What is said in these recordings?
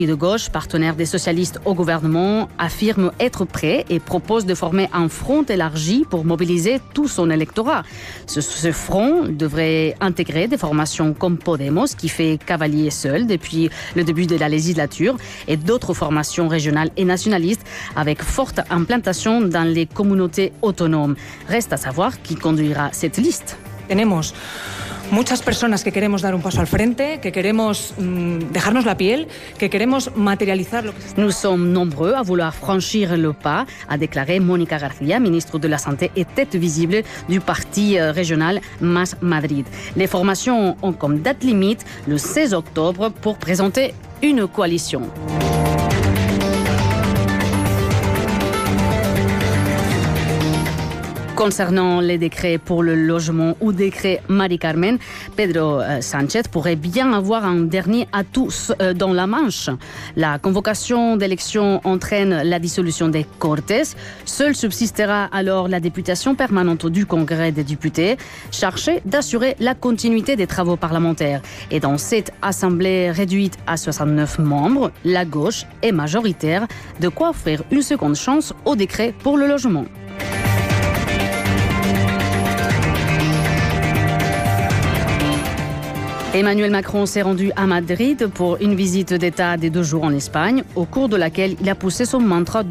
de gauche, partenaire des socialistes au gouvernement, affirme être prêt et propose de former un front élargi pour mobiliser tout son électorat. Ce front devrait intégrer des formations comme Podemos, qui fait cavalier seul depuis le début de la législature, et d'autres formations régionales et nationalistes avec forte implantation dans les communautés autonomes. Reste à savoir qui conduira cette liste. Tenemos muchas personas que queremos dar un paso al frente, que queremos dejarnos la piel, que queremos materializar lo que... Nous sommes nombreux à vouloir franchir le pas, a déclaré Mónica García, ministre de la Santé et tête visible du parti régional Mas Madrid. Les formations ont comme date limite le 16 octobre pour présenter une coalition. Concernant les décrets pour le logement ou décret Mari-Carmen, Pedro Sánchez pourrait bien avoir un dernier atout dans la manche. La convocation d'élections entraîne la dissolution des Cortes. Seule subsistera alors la députation permanente du Congrès des députés, chargée d'assurer la continuité des travaux parlementaires. Et dans cette assemblée réduite à 69 membres, la gauche est majoritaire, de quoi offrir une seconde chance au décret pour le logement. Emmanuel Macron s'est rendu à Madrid pour une visite d'État de 2 jours en Espagne, au cours de laquelle il a poussé son mantra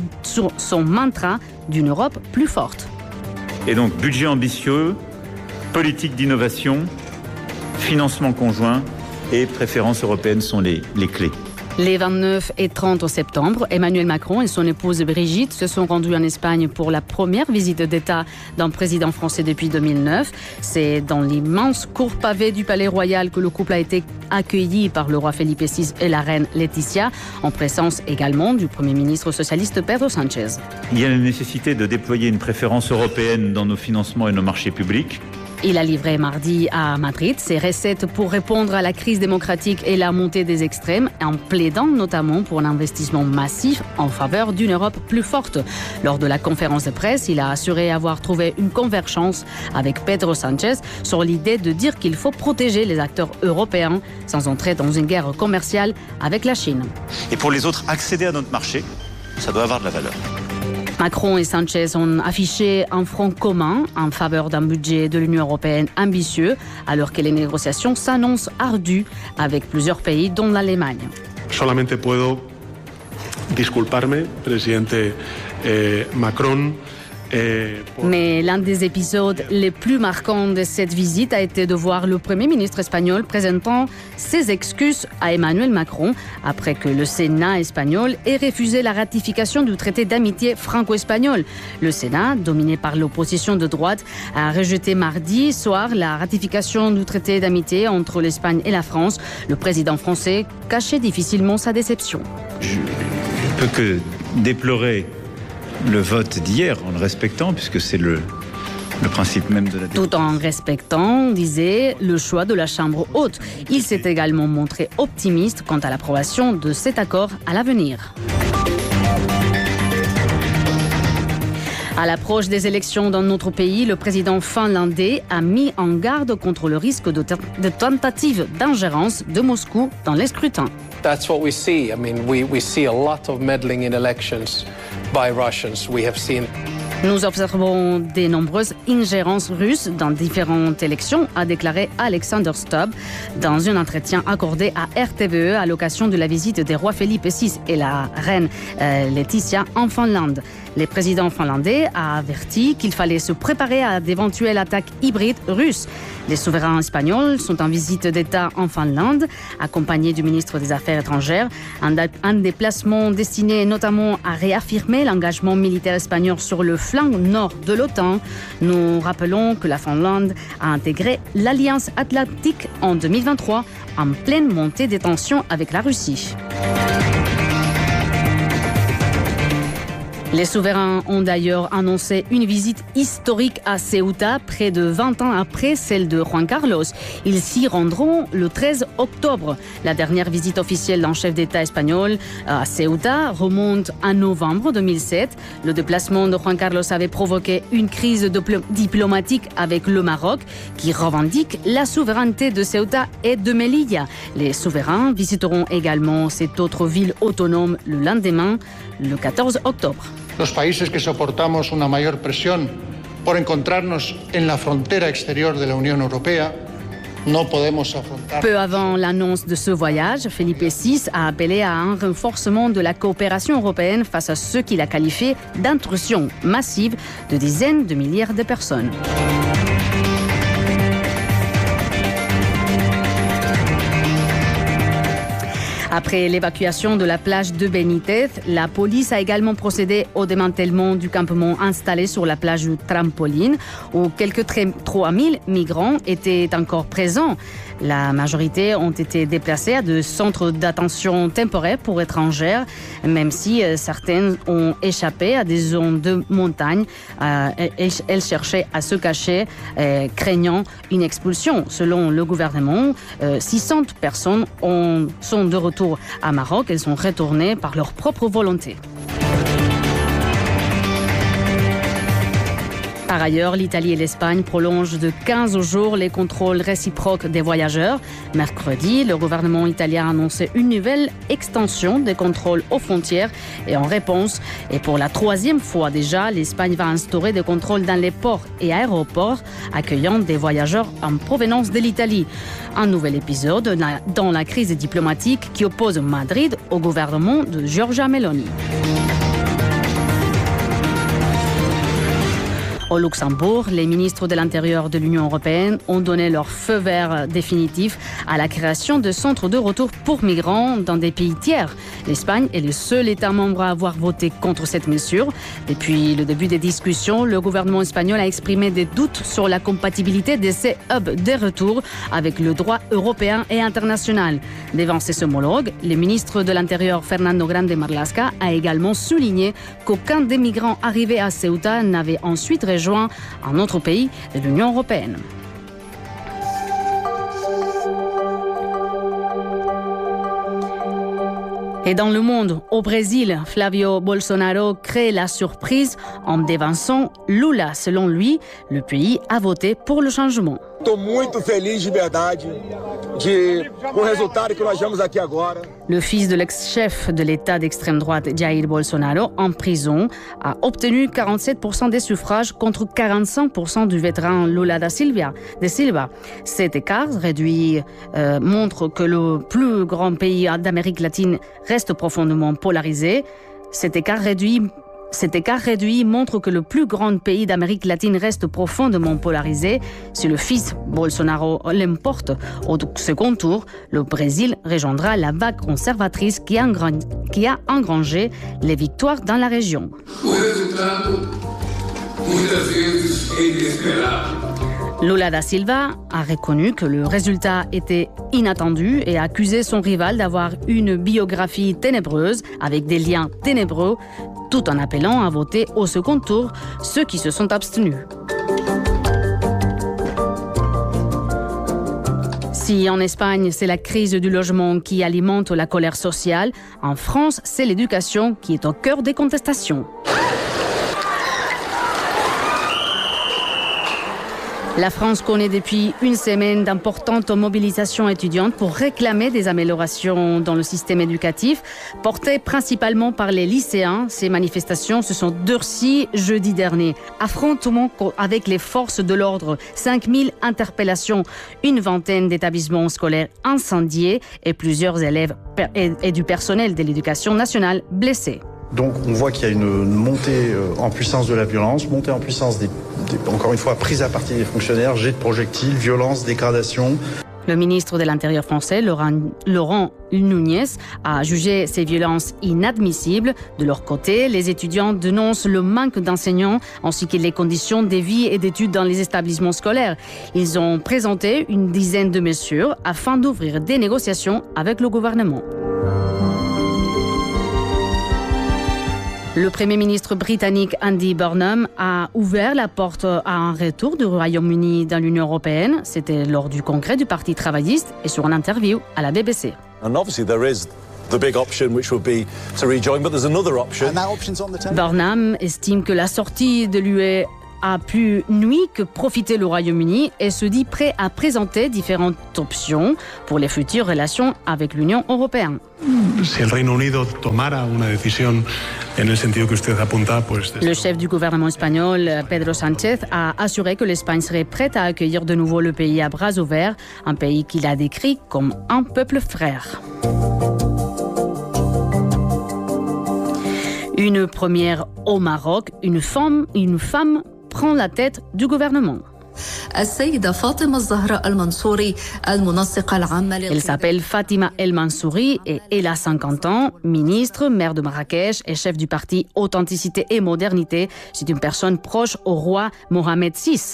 d'une Europe plus forte. Et donc, budget ambitieux, politique d'innovation, financement conjoint et préférences européennes sont les clés. Les 29 et 30 septembre, Emmanuel Macron et son épouse Brigitte se sont rendus en Espagne pour la première visite d'État d'un président français depuis 2009. C'est dans l'immense cour pavée du Palais Royal que le couple a été accueilli par le roi Felipe VI et la reine Laetitia, en présence également du Premier ministre socialiste Pedro Sánchez. Il y a la nécessité de déployer une préférence européenne dans nos financements et nos marchés publics. Il a livré mardi à Madrid ses recettes pour répondre à la crise démocratique et la montée des extrêmes, en plaidant notamment pour un investissement massif en faveur d'une Europe plus forte. Lors de la conférence de presse, il a assuré avoir trouvé une convergence avec Pedro Sánchez sur l'idée de dire qu'il faut protéger les acteurs européens sans entrer dans une guerre commerciale avec la Chine. Et pour les autres, accéder à notre marché, ça doit avoir de la valeur. Macron et Sánchez ont affiché un front commun en faveur d'un budget de l'Union européenne ambitieux, alors que les négociations s'annoncent ardues avec plusieurs pays, dont l'Allemagne. Solamente puedo disculparme, presidente Macron. Mais l'un des épisodes les plus marquants de cette visite a été de voir le Premier ministre espagnol présentant ses excuses à Emmanuel Macron après que le Sénat espagnol ait refusé la ratification du traité d'amitié franco-espagnol. Le Sénat, dominé par l'opposition de droite, a rejeté mardi soir la ratification du traité d'amitié entre l'Espagne et la France. Le président français cachait difficilement sa déception. Je ne peux que déplorer le vote d'hier en le respectant, puisque c'est le principe même de la démocratie. Tout en respectant, disait, le choix de la Chambre haute. Il s'est également montré optimiste quant à l'approbation de cet accord à l'avenir. À l'approche des élections dans notre pays, le président finlandais a mis en garde contre le risque de tentative d'ingérence de Moscou dans les scrutins. That's what we see. I mean, we see a lot of meddling in elections by Russians. We have seen. Nous observons de nombreuses ingérences russes dans différentes élections, a déclaré Alexander Stubb dans un entretien accordé à RTVE à l'occasion de la visite des rois Felipe VI et la reine Laetitia en Finlande. Le président finlandais a averti qu'il fallait se préparer à d'éventuelles attaques hybrides russes. Les souverains espagnols sont en visite d'État en Finlande, accompagnés du ministre des Affaires étrangères. Un déplacement destiné notamment à réaffirmer l'engagement militaire espagnol sur le flanc nord de l'OTAN. Nous rappelons que la Finlande a intégré l'Alliance Atlantique en 2023, en pleine montée des tensions avec la Russie. Les souverains ont d'ailleurs annoncé une visite historique à Ceuta, près de 20 ans après celle de Juan Carlos. Ils s'y rendront le 13 octobre. La dernière visite officielle d'un chef d'État espagnol à Ceuta remonte à novembre 2007. Le déplacement de Juan Carlos avait provoqué une crise diplomatique avec le Maroc, qui revendique la souveraineté de Ceuta et de Melilla. Les souverains visiteront également cette autre ville autonome le lendemain, le 14 octobre. Los países que soportamos una mayor presión por encontrarnos en la frontera exterior de la Unión Europea no podemos afrontar. Peu avant l'annonce de ce voyage, Felipe VI a appelé à un renforcement de la coopération européenne face à ce qu'il a qualifié d'intrusion massive de dizaines de milliers de personnes. Après l'évacuation de la plage de Benítez, la police a également procédé au démantèlement du campement installé sur la plage du Trampoline, où quelques 3000 migrants étaient encore présents. La majorité ont été déplacés à des centres d'attention temporaires pour étrangères, même si certaines ont échappé à des zones de montagne. Elles cherchaient à se cacher, craignant une expulsion. Selon le gouvernement, 600 personnes sont de retour à Maroc. Elles sont retournées par leur propre volonté. Par ailleurs, l'Italie et l'Espagne prolongent de 15 jours les contrôles réciproques des voyageurs. Mercredi, le gouvernement italien a annoncé une nouvelle extension des contrôles aux frontières. Et en réponse, et pour la troisième fois déjà, l'Espagne va instaurer des contrôles dans les ports et aéroports accueillant des voyageurs en provenance de l'Italie. Un nouvel épisode dans la crise diplomatique qui oppose Madrid au gouvernement de Giorgia Meloni. Au Luxembourg, les ministres de l'Intérieur de l'Union européenne ont donné leur feu vert définitif à la création de centres de retour pour migrants dans des pays tiers. L'Espagne est le seul État membre à avoir voté contre cette mesure. Depuis le début des discussions, le gouvernement espagnol a exprimé des doutes sur la compatibilité de ces hubs de retour avec le droit européen et international. Devant ses homologues, le ministre de l'Intérieur Fernando Grande Marlaska a également souligné qu'aucun des migrants arrivés à Ceuta n'avait ensuite rejoint un autre pays de l'Union européenne. Et dans le monde, au Brésil, Flavio Bolsonaro crée la surprise en dévançant Lula. Selon lui, le pays a voté pour le changement. Estou muito feliz de verdade com o resultado que nós vemos aqui agora. Le fils de l'ex-chef de l'État d'extrême droite Jair Bolsonaro, en prison, a obtenu 47% des suffrages contre 45% du vétéran Lula da Silva. Cet écart réduit montre que le plus grand pays d'Amérique latine reste profondément polarisé. Cet écart réduit montre que le plus grand pays d'Amérique latine reste profondément polarisé. Si le fils Bolsonaro l'emporte au second tour, le Brésil rejoindra la vague conservatrice qui a engrangé les victoires dans la région. Lula da Silva a reconnu que le résultat était inattendu et a accusé son rival d'avoir une biographie ténébreuse avec des liens ténébreux, tout en appelant à voter au second tour ceux qui se sont abstenus. Si en Espagne, c'est la crise du logement qui alimente la colère sociale, en France, c'est l'éducation qui est au cœur des contestations. La France connaît depuis une semaine d'importantes mobilisations étudiantes pour réclamer des améliorations dans le système éducatif, portées principalement par les lycéens. Ces manifestations se sont durcies jeudi dernier. Affrontements avec les forces de l'ordre, 5000 interpellations, une vingtaine d'établissements scolaires incendiés et plusieurs élèves et du personnel de l'éducation nationale blessés. Donc on voit qu'il y a une montée en puissance de la violence, montée en puissance encore une fois, prise à partie des fonctionnaires, jet de projectiles, violence, dégradation. Le ministre de l'Intérieur français, Laurent Nunez, a jugé ces violences inadmissibles. De leur côté, les étudiants dénoncent le manque d'enseignants ainsi que les conditions de vie et d'études dans les établissements scolaires. Ils ont présenté une dizaine de mesures afin d'ouvrir des négociations avec le gouvernement. Le Premier ministre britannique Andy Burnham a ouvert la porte à un retour du Royaume-Uni dans l'Union européenne. C'était lors du congrès du Parti travailliste et sur une interview à la BBC. And obviously there is the big option which would be to rejoin, but there's another option. And that option's on the table. Burnham estime que la sortie de l'UE a plus nuit que profiter le Royaume-Uni et se dit prêt à présenter différentes options pour les futures relations avec l'Union européenne. Si el Reino Unido tomara una decisión en el sentido que usted apunta, pues... Le chef du gouvernement espagnol, Pedro Sánchez, a assuré que l'Espagne serait prête à accueillir de nouveau le pays à bras ouverts, un pays qu'il a décrit comme un peuple frère. Une première au Maroc, une femme prend la tête du gouvernement. Elle s'appelle Fatima El Mansouri et elle a 50 ans, ministre, maire de Marrakech et chef du parti Authenticité et Modernité. C'est une personne proche au roi Mohamed VI.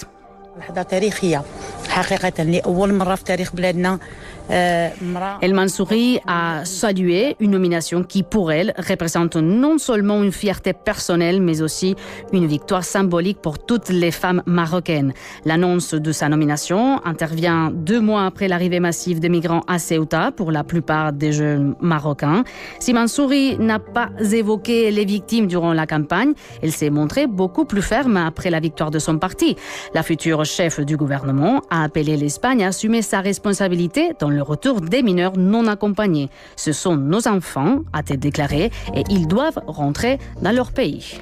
El Mansouri a salué une nomination qui, pour elle, représente non seulement une fierté personnelle, mais aussi une victoire symbolique pour toutes les femmes marocaines. L'annonce de sa nomination intervient 2 mois après l'arrivée massive de migrants à Ceuta, pour la plupart des jeunes marocains. Si Mansouri n'a pas évoqué les victimes durant la campagne, elle s'est montrée beaucoup plus ferme après la victoire de son parti. La future chef du gouvernement a appelé l'Espagne à assumer sa responsabilité dans le retour des mineurs non accompagnés. Ce sont nos enfants, a-t-elle déclaré, et ils doivent rentrer dans leur pays.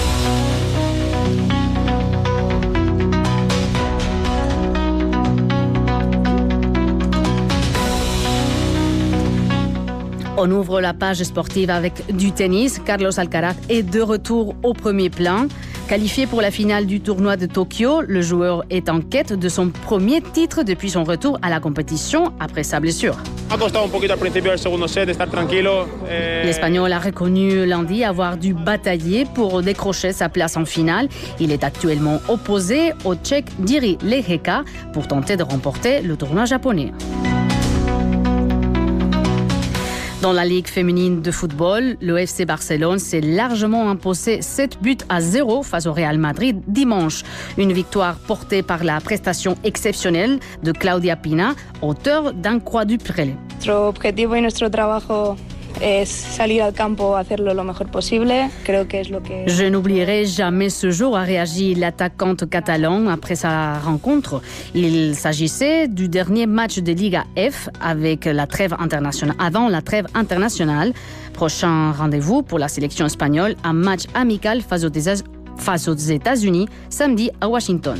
On ouvre la page sportive avec du tennis. Carlos Alcaraz est de retour au premier plan. Qualifié pour la finale du tournoi de Tokyo, le joueur est en quête de son premier titre depuis son retour à la compétition après sa blessure. L'Espagnol a reconnu lundi avoir dû batailler pour décrocher sa place en finale. Il est actuellement opposé au Tchèque Jiří Lehečka pour tenter de remporter le tournoi japonais. Dans la Ligue féminine de football, le FC Barcelone s'est largement imposé 7-0 face au Real Madrid dimanche. Une victoire portée par la prestation exceptionnelle de Claudia Pina, auteure d'un quadruplé. Nuestro objetivo y nuestro trabajo es salir al campo a hacerlo lo mejor posible. Creo que es lo que... Je n'oublierai jamais ce jour, a réagi l'attaquante catalane après sa rencontre. Il s'agissait du dernier match de Liga F avec la trêve internationale, avant la trêve internationale. Prochain rendez-vous pour la sélection espagnole, un match amical face aux États-Unis samedi à Washington.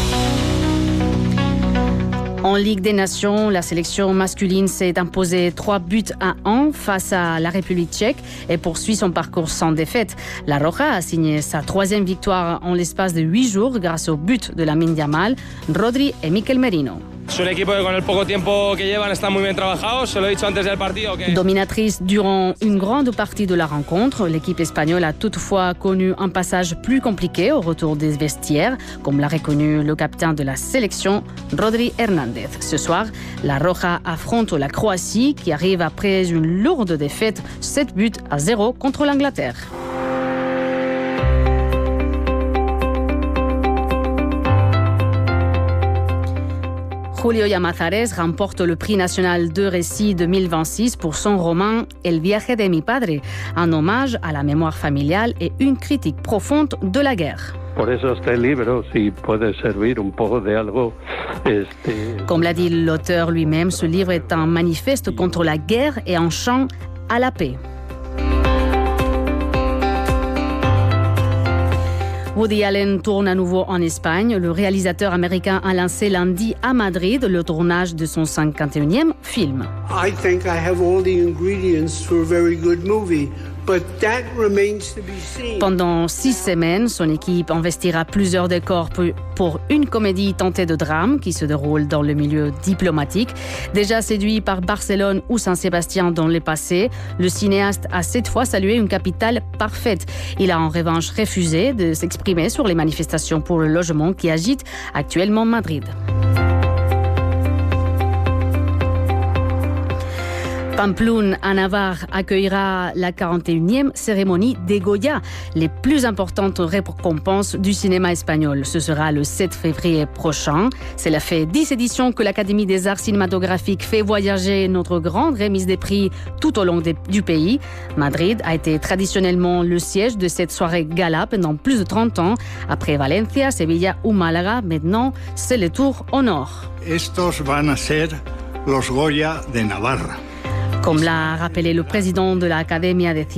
En Ligue des Nations, la sélection masculine s'est imposée 3-1 face à la République tchèque et poursuit son parcours sans défaite. La Roja a signé sa 3e victoire en l'espace de 8 jours grâce au but de Lamine Yamal, Rodri et Mikel Merino. Dominatrice durant une grande partie de la rencontre, l'équipe espagnole a toutefois connu un passage plus compliqué au retour des vestiaires, comme l'a reconnu le capitaine de la sélection, Rodri Hernández. Ce soir, la Roja affronte la Croatie qui arrive après une lourde défaite 7-0 contre l'Angleterre. Julio Llamazares remporte le prix national de récit 2026 pour son roman El viaje de mi padre, un hommage à la mémoire familiale et une critique profonde de la guerre. Comme l'a dit l'auteur lui-même, ce livre est un manifeste contre la guerre et un chant à la paix. Woody Allen tourne à nouveau en Espagne. Le réalisateur américain a lancé lundi à Madrid le tournage de son 51e film. I think I have all the ingredients for a very good movie. But that remains to be seen. Pendant 6 semaines, son équipe investira plusieurs décors pour une comédie tentée de drame qui se déroule dans le milieu diplomatique. Déjà séduit par Barcelone ou Saint-Sébastien dans le passé, le cinéaste a cette fois salué une capitale parfaite. Il a en revanche refusé de s'exprimer sur les manifestations pour le logement qui agitent actuellement Madrid. Pamplona, à Navarre, accueillera la 41e cérémonie des Goya, les plus importantes récompenses du cinéma espagnol. Ce sera le 7 février prochain. Cela fait 10 éditions que l'Académie des arts cinématographiques fait voyager notre grande remise des prix tout au long du pays. Madrid a été traditionnellement le siège de cette soirée gala pendant plus de 30 ans. Après Valencia, Sevilla ou Málaga, maintenant, c'est le tour au nord. Estos van a ser los Goya de Navarra. Comme l'a rappelé le président de l'Académie de